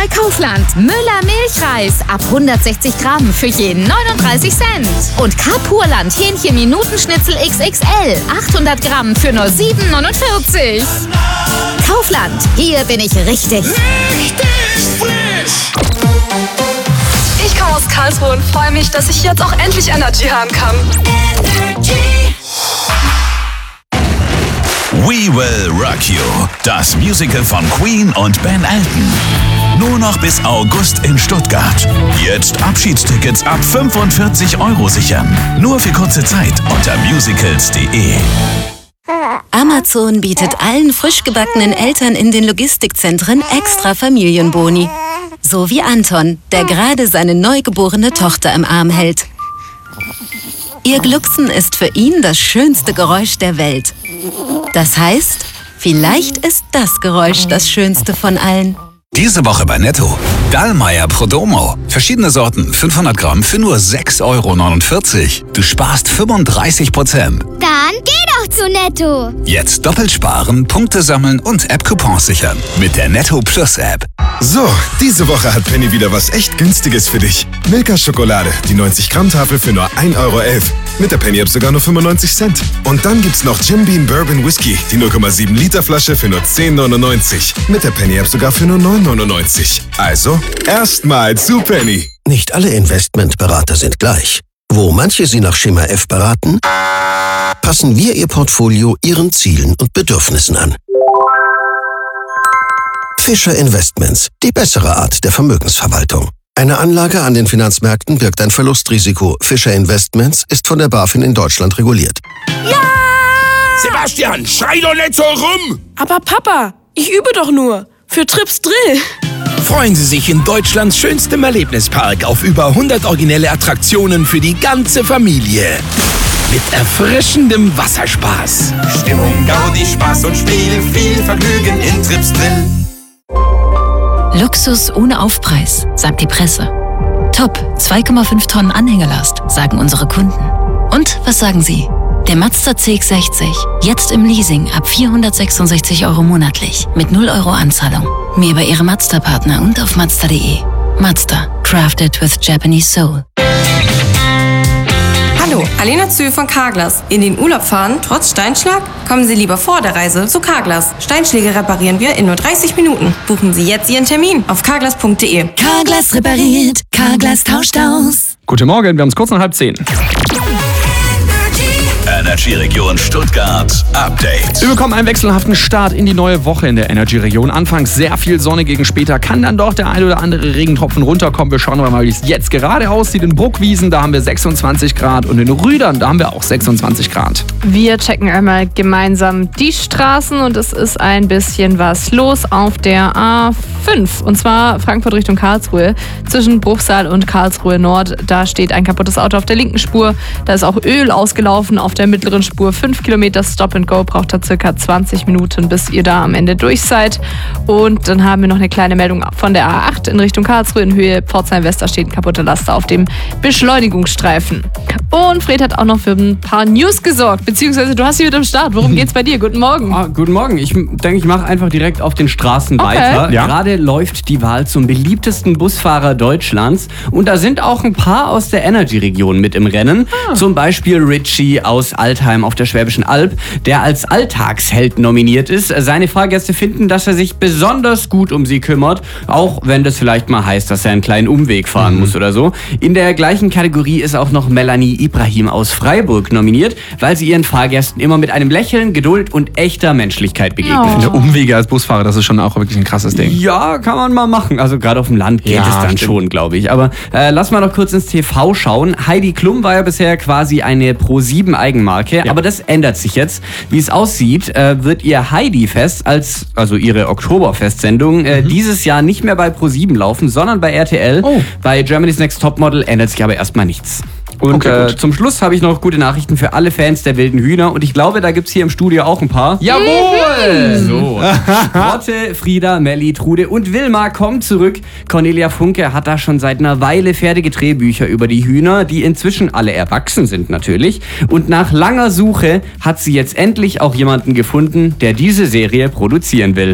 bei Kaufland. Müller Milchreis ab 160 Gramm für jeden 39 Cent. Und Carpurland Hähnchen-Minutenschnitzel XXL 800 Gramm für nur 7,49. Kaufland, hier bin ich richtig. Richtig frisch! Ich komme aus Karlsruhe und freue mich, dass ich jetzt auch endlich Energy haben kann. We Will Rock You, das Musical von Queen und Ben Elton. Nur noch bis August in Stuttgart. Jetzt Abschiedstickets ab 45 € sichern. Nur für kurze Zeit unter musicals.de. Amazon bietet allen frisch gebackenen Eltern in den Logistikzentren extra Familienboni. So wie Anton, der gerade seine neugeborene Tochter im Arm hält. Ihr Glucksen ist für ihn das schönste Geräusch der Welt. Das heißt, vielleicht ist das Geräusch das schönste von allen. Diese Woche bei Netto. Dallmayr Prodomo. Verschiedene Sorten, 500 Gramm für nur 6,49 €. Du sparst 35%. Dann geh doch zu Netto. Jetzt doppelt sparen, Punkte sammeln und App-Coupons sichern. Mit der Netto Plus App. So, diese Woche hat Penny wieder was echt Günstiges für dich. Milka Schokolade, die 90-Gramm-Tafel für nur 1,11 €. Mit der Penny-App sogar nur 95 Cent. Und dann gibt's noch Jim Beam Bourbon Whisky, die 0,7 Liter Flasche für nur 10,99 €. Mit der Penny-App sogar für nur 9,99 €. Also, erstmal zu Penny. Nicht alle Investmentberater sind gleich. Wo manche Sie nach Schema F beraten, passen wir Ihr Portfolio Ihren Zielen und Bedürfnissen an. Fischer Investments, die bessere Art der Vermögensverwaltung. Eine Anlage an den Finanzmärkten birgt ein Verlustrisiko. Fischer Investments ist von der BaFin in Deutschland reguliert. Ja! Sebastian, schrei doch nicht so rum! Aber Papa, ich übe doch nur. Für Trips Drill. Freuen Sie sich in Deutschlands schönstem Erlebnispark auf über 100 originelle Attraktionen für die ganze Familie. Mit erfrischendem Wasserspaß. Stimmung, Gaudi, Spaß und Spiel, viel Vergnügen in Trips Drill. Luxus ohne Aufpreis, sagt die Presse. Top, 2,5 Tonnen Anhängerlast, sagen unsere Kunden. Und was sagen Sie? Der Mazda CX-60, jetzt im Leasing ab 466 € monatlich, mit 0 € Anzahlung. Mehr bei Ihrem Mazda-Partner und auf Mazda.de. Mazda, crafted with Japanese soul. Hallo, Alena Zühl von Carglass. In den Urlaub fahren, trotz Steinschlag? Kommen Sie lieber vor der Reise zu Carglass. Steinschläge reparieren wir in nur 30 Minuten. Buchen Sie jetzt Ihren Termin auf carglass.de. Carglass repariert, Carglass tauscht aus. Guten Morgen, wir haben es kurz nach 9:30. Energy-Region Stuttgart Update. Wir bekommen einen wechselhaften Start in die neue Woche in der Energy-Region. Anfangs sehr viel Sonne, gegen später kann dann doch der ein oder andere Regentropfen runterkommen. Wir schauen aber mal, wie es jetzt gerade aussieht. In Bruckwiesen, da haben wir 26 Grad und in Rüdern, da haben wir auch 26 Grad. Wir checken einmal gemeinsam die Straßen und es ist ein bisschen was los auf der A5. Und zwar Frankfurt Richtung Karlsruhe. Zwischen Bruchsal und Karlsruhe Nord, da steht ein kaputtes Auto auf der linken Spur. Da ist auch Öl ausgelaufen auf der mittleren Spur. 5 Kilometer Stop and Go, braucht da circa 20 Minuten, bis ihr da am Ende durch seid. Und dann haben wir noch eine kleine Meldung von der A8 in Richtung Karlsruhe in Höhe Pforzheim West. Da steht ein kaputter Laster auf dem Beschleunigungsstreifen. Und Fred hat auch noch für ein paar News gesorgt, beziehungsweise du hast sie mit am Start. Worum geht's bei dir? Guten Morgen. Guten Morgen. Ich denke, ich mache einfach direkt auf den Straßen weiter. Ja. Gerade läuft die Wahl zum beliebtesten Busfahrer Deutschlands. Und da sind auch ein paar aus der Energy-Region mit im Rennen. Zum Beispiel Richie aus Altheim auf der Schwäbischen Alb, der als Alltagsheld nominiert ist. Seine Fahrgäste finden, dass er sich besonders gut um sie kümmert, auch wenn das vielleicht mal heißt, dass er einen kleinen Umweg fahren muss oder so. In der gleichen Kategorie ist auch noch Melanie Ibrahim aus Freiburg nominiert, weil sie ihren Fahrgästen immer mit einem Lächeln, Geduld und echter Menschlichkeit begegnet. Oh. Ich finde, Umwege als Busfahrer, das ist schon auch wirklich ein krasses Ding. Ja, kann man mal machen. Also gerade auf dem Land geht es dann schon, glaube ich. Aber lass mal noch kurz ins TV schauen. Heidi Klum war ja bisher quasi eine Pro7 Eigenmarke, aber das ändert sich jetzt. Wie es aussieht, wird ihr Heidi-Fest, also ihre Oktoberfest-Sendung, dieses Jahr nicht mehr bei Pro7 laufen, sondern bei RTL. Bei Germany's Next Topmodel ändert sich aber erstmal nichts. Und zum Schluss habe ich noch gute Nachrichten für alle Fans der wilden Hühner. Und ich glaube, da gibt es hier im Studio auch ein paar. Jawohl! So. Lotte, Frieda, Melli, Trude und Wilma kommen zurück. Cornelia Funke hat da schon seit einer Weile fertige Drehbücher über die Hühner, die inzwischen alle erwachsen sind natürlich. Und nach langer Suche hat sie jetzt endlich auch jemanden gefunden, der diese Serie produzieren will.